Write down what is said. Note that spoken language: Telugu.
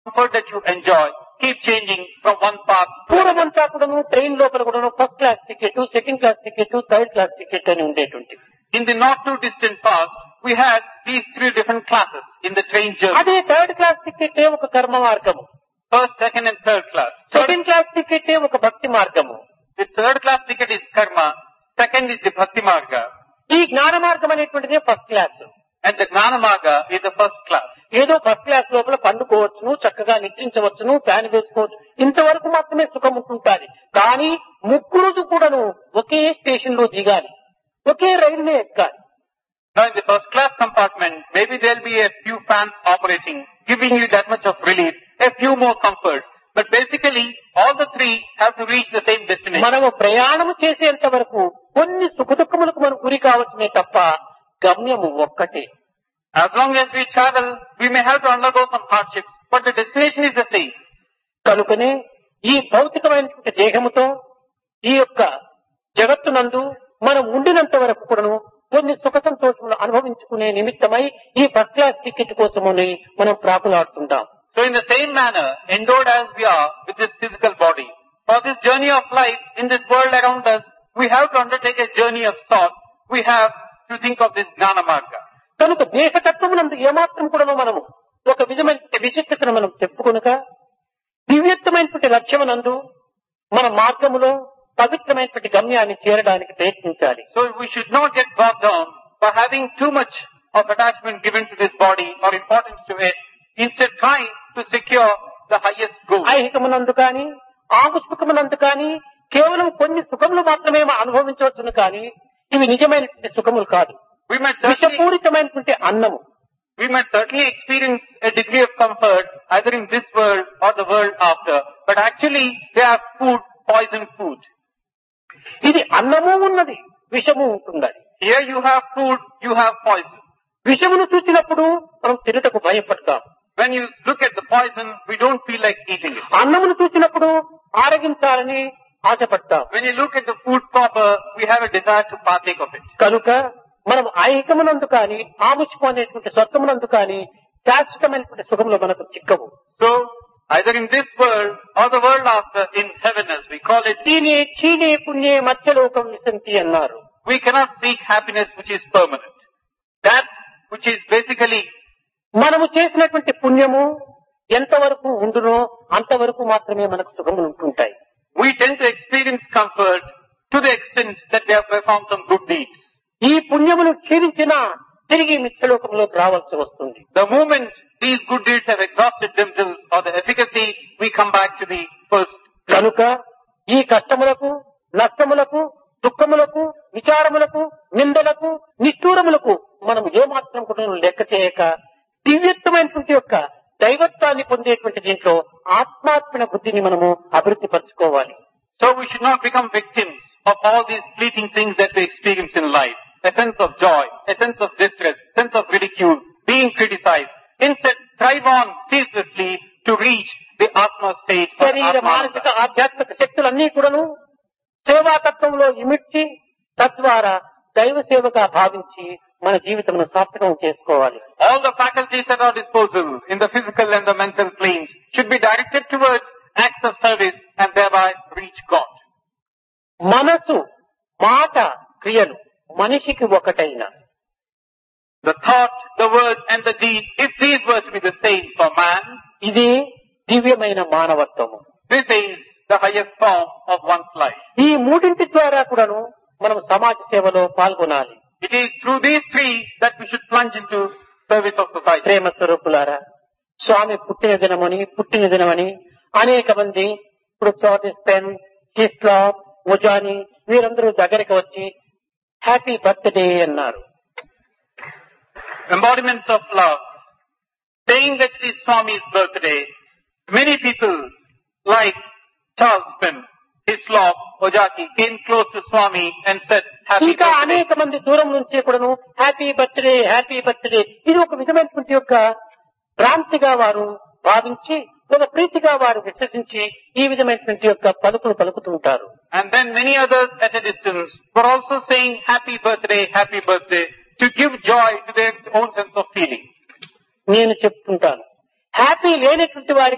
comfort that you enjoy keep changing from one path to another. పూర్వమంతా కూడాను ట్రైన్ లోపల కూడాను first class ticket, second class ticket, third class ticket అని ఉండేటువంటి. In the not too distant past, we had these three different classes in the train journey. అదే థర్డ్ క్లాస్ టికెట్ ఒక కర్మ మార్గము, First, second and third class. Second class ticket ఒక భక్తి మార్గము. The third class ticket is karma, second is the bhakti marga, ఈ జ్ఞాన మార్గం అనేటువంటిదే first class. and the gnana marga is the first class. ఏదో ఫస్ట్ క్లాస్ లోపల పండుకోవచ్చును, చక్కగా నిద్రించవచ్చును, ఫ్యాన్ వేసుకోవచ్చు, ఇంతవరకు మాత్రమే సుఖం ఉంటుంటాది. కానీ ముగ్గురు కూడాను ఒకే స్టేషన్ లో దిగాలి, ఒకే రైలునే ఎక్కాలి. Now in the first class compartment, maybe there'll be a few fans operating, giving you that much of relief, a few more comfort. But basically, all the three have to reach the same destination. మనము ప్రయాణము చేసేంత వరకు కొన్ని సుఖదుఖములకు మనం గురి కావచ్చునే తప్ప గమ్యము ఒక్కటే. As long as we travel, we may have to undergo some hardships, but the destination is the same. కనుకనే ఈ భౌతికమైనటువంటి దేహముతో ఈ యొక్క జగత్తునందు మనం ఉండినంత వరకు కూడాను కొన్ని సుఖ సంతోషములు అనుభవించుకునే నిమిత్తమై ఈ ఫస్ట్ క్లాస్ టికెట్ కోసమని మనం ప్రాకులాడుతుంటాం. So in the same manner, endowed as we are with this physical body, for this journey of life in this world around us, we have to undertake a journey of thought. We have to think of this gnana marga. కనుక దేహతత్వమునందు ఏమాత్రం కూడా మనము ఒక విధమైన విశిష్టతను మనం చెప్పుకొనక దివ్యత్వమైనటువంటి లక్ష్యమునందు మన మార్గములో పవిత్రమైనటువంటి గమ్యాన్ని చేరడానికి ప్రయత్నించాలి. So we should not get bogged down by having too much of attachment given to this body or importance to it. Instead, try to secure the highest goal. ఐహికమునందు కానీ ఆముష్మికమునందు కానీ కేవలం కొన్ని సుఖములు మాత్రమే అనుభవించవచ్చును కానీ ఇవి నిజమైనటువంటి సుఖములు కాదు. We might certainly విషపూరితమైనటువంటి అన్నము. experience a degree of comfort either in this world or the world after, but actually they are food, poison food. ఇది అన్నము ఉన్నది, విషము ఉంటున్నది. Here you have food, you have poison. విషమును చూసినప్పుడు మనం తినుటకు భయపడతాం. When you look at the poison, we don't feel like eating it. అన్నమును చూసినప్పుడు ఆరగించాలని ఆశపడతాం. When you look at the food proper, we have a desire to partake of it. కనుక మనం ఐహికమునందు కానీ ఆముష్కం అనేటువంటి స్వర్గమునందు కానీ శాశ్వతమైనటువంటి సుఖములు మనకు చిక్కవు. So, either in this world or the world after, in heaven as we call it, దీని క్షీణే పుణ్యే మత్స్యలోకం విశంతి అన్నారు. we cannot seek happiness which is permanent. That which is basically, మనము చేసినటువంటి పుణ్యము ఎంతవరకు ఉండునో అంతవరకు మాత్రమే మనకు సుఖములు ఉంటుంటాయి. we tend to experience comfort to the extent that we have performed some good deeds. ఈ పుణ్యమును క్షీణించినా తిరిగి మిత్రలోకంలోకి రావాల్సి వస్తుంది. The moment these good deeds have exhausted themselves or the efficacy, we come back to the first. కనుక ఈ కష్టములకు, నష్టములకు, దుఃఖములకు, విచారములకు, నిందలకు, నిష్ఠూరములకు మనం ఏమాత్రం కూడా లెక్క చేయక దివ్యత్వమైనటువంటి యొక్క దైవత్వాన్ని పొందేటువంటి దీంట్లో ఆత్మార్పణ బుద్ధిని మనము అభివృద్ధి పరచుకోవాలి. So we should not become victims of all these fleeting things that we experience in life. A sense of joy, a sense of distress, sense of ridicule, being criticized. Instead, strive on ceaselessly to reach the Atma state. or శరీర Atma మానసిక Ananda. ఆధ్యాత్మిక శక్తులన్నీ కూడాను సేవాతత్వంలో ఇమిడ్చి తద్వారా దైవ సేవగా భావించి మన జీవితమును సార్థకం చేసుకోవాలి. All the faculties at our disposal in the physical and the mental planes should be directed towards acts of service and thereby reach God. మనసు, మాట, క్రియలు మనిషికి ఒకటైన The thought, the word and the deed, if these were to be the same for man, ఇది దివ్యమైన మానవత్వము. this is the highest form of one's life. ఈ మూడింటి ద్వారా కూడాను మనం సమాజ సేవలో పాల్గొనాలి. It is through these three that we should plunge into service of society. ప్రేమ స్వరూపులారా, స్వామి పుట్టిన దినమని అనేక మంది ఇప్పుడు స్పెన్, ఇస్లాం, ముజాని వీరందరూ దగ్గరికి వచ్చి హ్యాపీ బర్త్డే అన్నారు. Embodiments of love, saying that it is Swami's birthday. Many people like Charles Penn, Hislop, Ojaki came close to Swami and said happy ఇంకా birthday. అనేక మంది దూరం నుంచి కూడాను హ్యాపీ బర్త్డే హ్యాపీ బర్త్డే ఇది ఒక విధమైనటువంటి యొక్క భ్రాంతిగా వారు భావించి ఒక ప్రీతిగా వారు విశ్వసించి ఈ విధమైనటువంటి యొక్క పలుకులు పలుకుతూ ఉంటారు. And then many others at a distance were also saying happy birthday to give joy to their own sense of feeling. నేను చెప్తుంటాను, హ్యాపీ లేనటువంటి వారికి